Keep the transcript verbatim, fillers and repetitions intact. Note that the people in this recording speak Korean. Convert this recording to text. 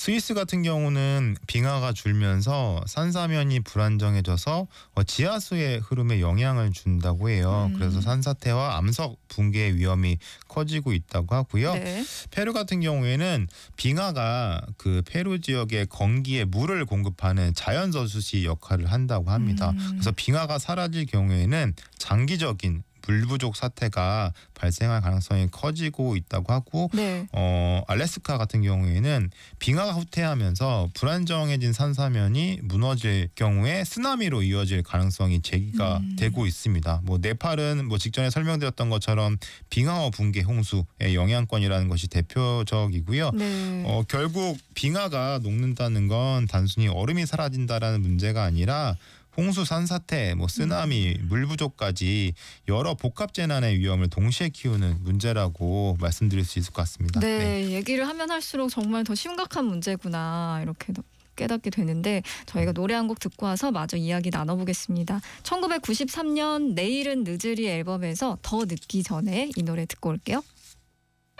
스위스 같은 경우는 빙하가 줄면서 산사면이 불안정해져서 어, 지하수의 흐름에 영향을 준다고 해요. 음. 그래서 산사태와 암석 붕괴의 위험이 커지고 있다고 하고요. 네. 페루 같은 경우에는 빙하가 그 페루 지역의 건기에 물을 공급하는 자연 저수지 역할을 한다고 합니다. 음. 그래서 빙하가 사라질 경우에는 장기적인 물 부족 사태가 발생할 가능성이 커지고 있다고 하고 네. 어, 알래스카 같은 경우에는 빙하가 후퇴하면서 불안정해진 산사면이 무너질 경우에 쓰나미로 이어질 가능성이 제기가 음. 되고 있습니다. 뭐 네팔은 뭐 직전에 설명드렸던 것처럼 빙하어 붕괴 홍수의 영향권이라는 것이 대표적이고요. 네. 어, 결국 빙하가 녹는다는 건 단순히 얼음이 사라진다라는 문제가 아니라 홍수, 산사태, 뭐 쓰나미, 음. 물 부족까지 여러 복합 재난의 위험을 동시에 키우는 문제라고 말씀드릴 수 있을 것 같습니다. 네, 네. 얘기를 하면 할수록 정말 더 심각한 문제구나 이렇게 깨닫게 되는데 저희가 노래 한 곡 듣고 와서 마저 이야기 나눠보겠습니다. 천구백구십삼 년 내일은 늦으리 앨범에서 더 늦기 전에 이 노래 듣고 올게요.